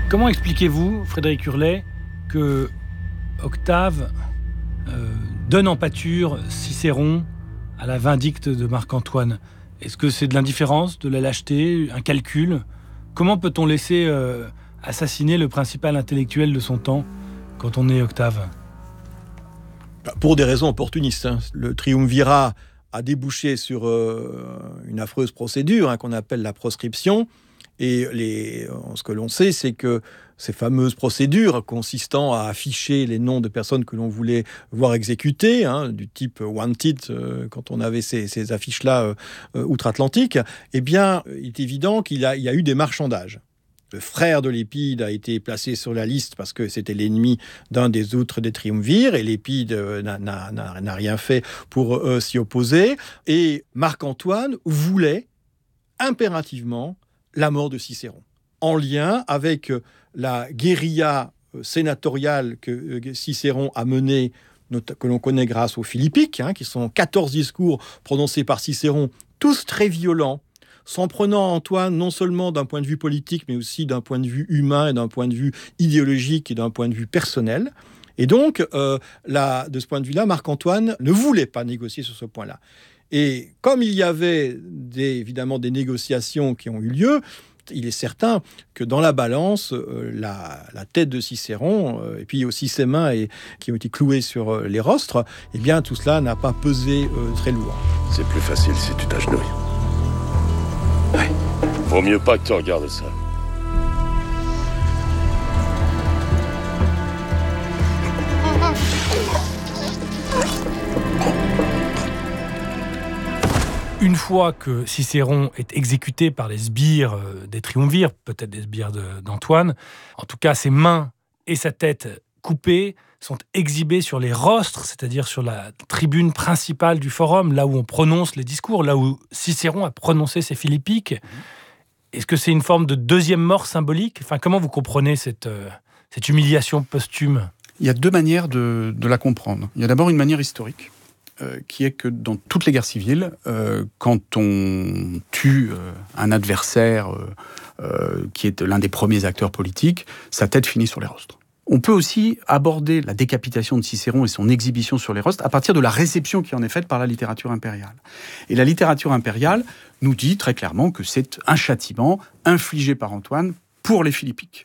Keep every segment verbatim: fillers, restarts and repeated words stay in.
Comment expliquez-vous, Frédéric Hurlet, que Octave euh, donne en pâture Cicéron à la vindicte de Marc-Antoine? Est-ce que c'est de l'indifférence, de la lâcheté, un calcul? Comment peut-on laisser euh, assassiner le principal intellectuel de son temps quand on est Octave? Pour des raisons opportunistes. Hein. Le triumvirat a débouché sur euh, une affreuse procédure hein, qu'on appelle la proscription. Et les, ce que l'on sait, c'est que ces fameuses procédures consistant à afficher les noms de personnes que l'on voulait voir exécutées, hein, du type wanted, euh, quand on avait ces, ces affiches-là euh, outre-Atlantique, eh bien, il est évident qu'il y a, il y a eu des marchandages. Le frère de Lépide a été placé sur la liste parce que c'était l'ennemi d'un des autres des triumvirs, et Lépide n'a, n'a, n'a rien fait pour euh, s'y opposer. Et Marc-Antoine voulait impérativement la mort de Cicéron, en lien avec la guérilla sénatoriale que Cicéron a menée, que l'on connaît grâce aux Philippiques, hein, qui sont quatorze discours prononcés par Cicéron, tous très violents, s'en prenant à Antoine non seulement d'un point de vue politique, mais aussi d'un point de vue humain, et d'un point de vue idéologique et d'un point de vue personnel. Et donc, euh, là, de ce point de vue-là, Marc-Antoine ne voulait pas négocier sur ce point-là. Et comme il y avait des, évidemment des négociations qui ont eu lieu, il est certain que dans la balance, euh, la, la tête de Cicéron, euh, et puis aussi ses mains et, qui ont été clouées sur euh, les rostres, eh bien tout cela n'a pas pesé euh, très lourd. C'est plus facile si tu t'agenouilles. Ouais. Vaut mieux pas que tu regardes ça. Une fois que Cicéron est exécuté par les sbires des triumvirs, peut-être des sbires de, d'Antoine, en tout cas ses mains et sa tête coupées sont exhibées sur les rostres, c'est-à-dire sur la tribune principale du forum, là où on prononce les discours, là où Cicéron a prononcé ses Philippiques. Est-ce que c'est une forme de deuxième mort symbolique? Enfin, comment vous comprenez cette, euh, cette humiliation posthume? Il y a deux manières de, de la comprendre. Il y a d'abord une manière historique, Euh, qui est que dans toutes les guerres civiles, euh, quand on tue euh, un adversaire euh, euh, qui est l'un des premiers acteurs politiques, sa tête finit sur les rostres. On peut aussi aborder la décapitation de Cicéron et son exhibition sur les rostres à partir de la réception qui en est faite par la littérature impériale. Et la littérature impériale nous dit très clairement que c'est un châtiment infligé par Antoine pour les Philippiques.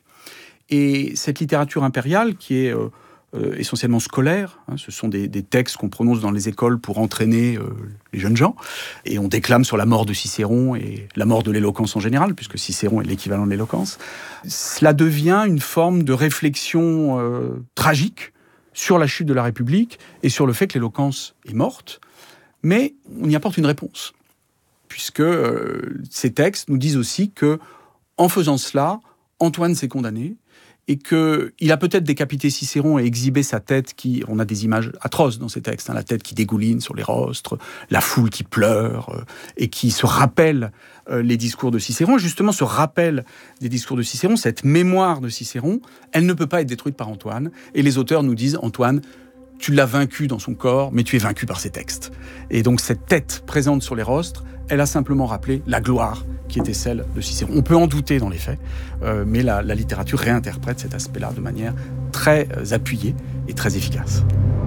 Et cette littérature impériale qui est... Euh, Euh, essentiellement scolaires. Hein, ce sont des, des textes qu'on prononce dans les écoles pour entraîner euh, les jeunes gens. Et on déclame sur la mort de Cicéron et la mort de l'éloquence en général, puisque Cicéron est l'équivalent de l'éloquence. Cela devient une forme de réflexion euh, tragique sur la chute de la République et sur le fait que l'éloquence est morte. Mais on y apporte une réponse, puisque euh, ces textes nous disent aussi que, en faisant cela, Antoine s'est condamné, et qu'il a peut-être décapité Cicéron et exhibé sa tête qui... On a des images atroces dans ces textes, hein, la tête qui dégouline sur les rostres, la foule qui pleure, euh, et qui se rappelle euh, les discours de Cicéron. Justement, ce rappel des discours de Cicéron, cette mémoire de Cicéron, elle ne peut pas être détruite par Antoine. Et les auteurs nous disent, Antoine, tu l'as vaincu dans son corps, mais tu es vaincu par ses textes. Et donc cette tête présente sur les rostres, elle a simplement rappelé la gloire qui était celle de Cicéron. On peut en douter dans les faits, euh, mais la, la littérature réinterprète cet aspect-là de manière très euh, appuyée et très efficace.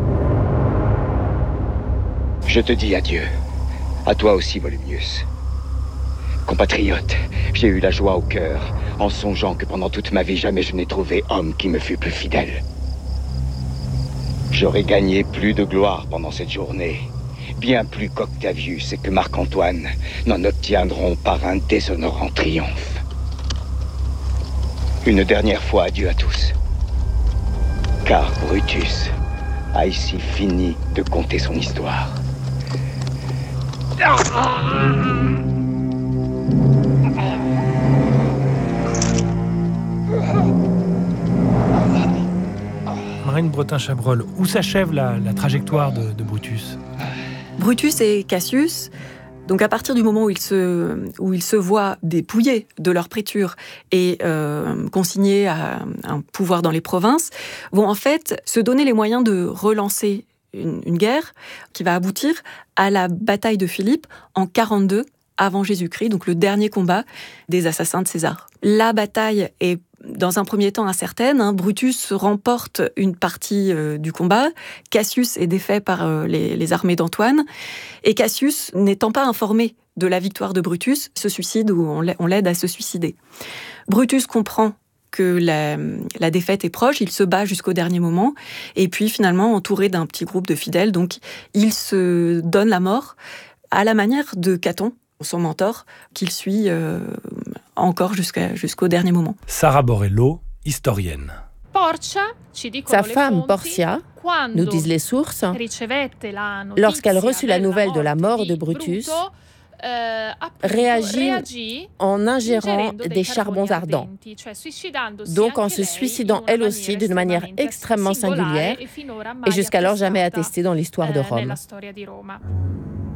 Je te dis adieu. À toi aussi, Volumnius. Compatriote, j'ai eu la joie au cœur, en songeant que pendant toute ma vie, jamais je n'ai trouvé homme qui me fût plus fidèle. J'aurais gagné plus de gloire pendant cette journée, bien plus qu'Octavius et que Marc-Antoine n'en obtiendront par un déshonorant triomphe. Une dernière fois, adieu à tous. Car Brutus a ici fini de conter son histoire. Marine Bretin-Chabrol, où s'achève la, la trajectoire de, de Brutus? Brutus et Cassius, donc à partir du moment où ils se, où ils se voient dépouillés de leur préture et euh, consignés à un pouvoir dans les provinces, vont en fait se donner les moyens de relancer une, une guerre qui va aboutir à la bataille de Philippe en quarante-deux avant Jésus-Christ, donc le dernier combat des assassins de César. La bataille est dans un premier temps incertaine. Hein. Brutus remporte une partie euh, du combat. Cassius est défait par euh, les, les armées d'Antoine. Et Cassius, n'étant pas informé de la victoire de Brutus, se suicide ou on l'aide à se suicider. Brutus comprend que la, la défaite est proche, il se bat jusqu'au dernier moment, et puis finalement, entouré d'un petit groupe de fidèles, donc il se donne la mort à la manière de Caton, son mentor, qu'il suit euh, encore jusqu'à, jusqu'au dernier moment. Sara Borello, historienne. Sa femme, Portia, nous disent les sources, lorsqu'elle reçut la nouvelle de la mort de Brutus, réagit en ingérant des charbons ardents, donc en se suicidant elle aussi d'une manière extrêmement singulière et jusqu'alors jamais attestée dans l'histoire de Rome.